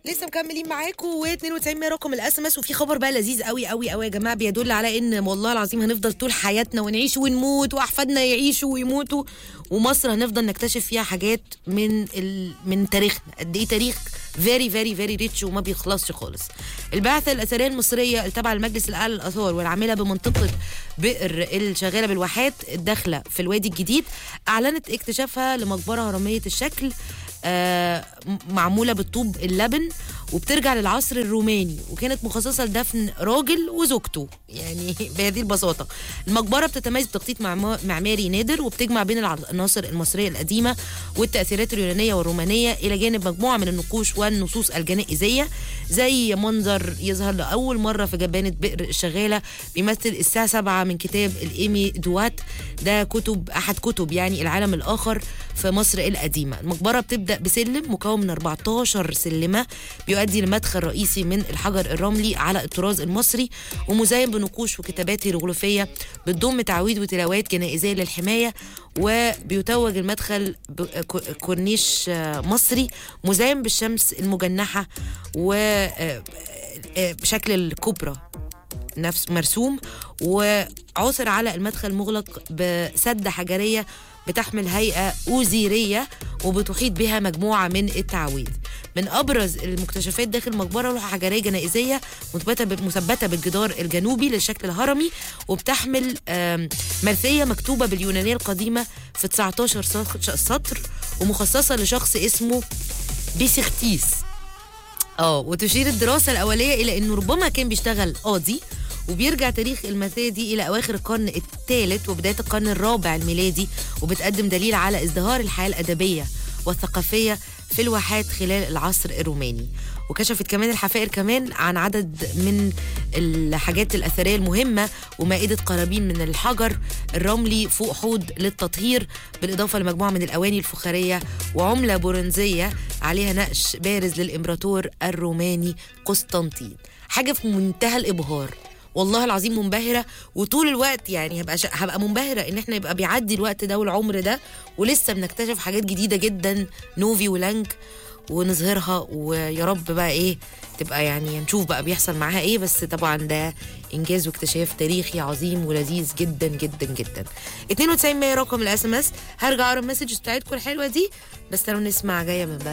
لسه مكملين معاكم و92 رقم الاس ام اس. وفي خبر بقى لذيذ قوي قوي قوي يا جماعه، بيدل على ان والله العظيم هنفضل طول حياتنا ونعيش ونموت واحفادنا يعيشوا ويموتوا، ومصر هنفضل نكتشف فيها حاجات من تاريخنا. قد ايه تاريخ فيري فيري فيري ريتش وما بيخلصش خالص. البعثه الاثريه المصريه التابعه للمجلس الاعلى للاثار والعامله بمنطقه بئر الشغاله بالواحات الداخله في الوادي الجديد اعلنت اكتشافها لمقبره هرميه الشكل معموله بالطوب اللبن، وبترجع للعصر الروماني، وكانت مخصصه لدفن راجل وزوجته، يعني بهذه البساطه. المقبره بتتميز بتخطيط معماري نادر، وبتجمع بين العناصر المصريه القديمه والتاثيرات اليونانيه والرومانيه الى جانب مجموعه من النقوش والنصوص الجنائزيه، زي منظر يظهر لاول مره في جبانه بئر الشغاله بيمثل الساعه 7 من كتاب الايمي دوات، ده احد كتب يعني العالم الاخر في مصر القديمه. المقبره بتبدا بسلم مكون من 14 سلمه بيؤدي لمدخل رئيسي من الحجر الرملي على الطراز المصري، ومزين بنقوش وكتابات هيروغليفيه بتضم تعويض وتلاوات جنائزيه للحمايه، وبيتوج المدخل كورنيش مصري مزين بالشمس المجنحه وبشكل الكوبرا نفس مرسوم، وعثر على المدخل مغلق بسدة حجرية بتحمل هيئة أوزيرية وبتحيط بها مجموعة من التعويض. من أبرز المكتشفات داخل المقبرة لوحة حجرية جنائزية مثبتة بالجدار الجنوبي للشكل الهرمي، وبتحمل مرثية مكتوبة باليونانية القديمة في 19 سطر ومخصصة لشخص اسمه بيسيختيس. وتشير الدراسة الأولية إلى أنه ربما كان بيشتغل قاضي، وبيرجع تاريخ المرثية دي إلى أواخر القرن الثالث وبداية القرن الرابع الميلادي، وبتقدم دليل على ازدهار الحياة الأدبية والثقافية في الواحات خلال العصر الروماني. وكشفت كمان الحفائر كمان عن عدد من الحاجات الأثرية المهمة ومائدة قرابين من الحجر الرملي فوق حوض للتطهير، بالإضافة لمجموعة من الأواني الفخارية وعملة برونزية عليها نقش بارز للإمبراطور الروماني قسطنطين. حاجة في منتهى الإبهار، والله العظيم منبهرة، وطول الوقت يعني هبقى منبهرة ان احنا يبقى بيعدي الوقت ده والعمر ده ولسه بنكتشف حاجات جديدة جدا نوفي ولانج ونظهرها، ويا رب بقى ايه تبقى يعني نشوف بقى بيحصل معاها ايه. بس طبعا ده انجاز واكتشاف تاريخي عظيم ولذيذ جدا جدا جدا. 92 رقم الاس ام اس. هرجع اقرا المسج بتاعتكم الحلوة دي، بس لو نسمع جاية من